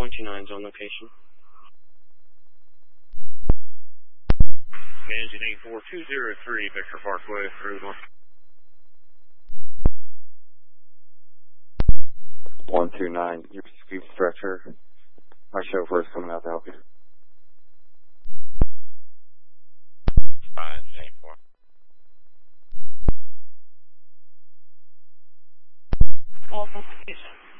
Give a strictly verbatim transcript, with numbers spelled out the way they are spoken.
one two nine zone location. Engine eight four two zero three, Victor Parkway, through one. one two nine, your scoop stretcher. My chauffeur is coming out to help you. Five, eight four. Awesome.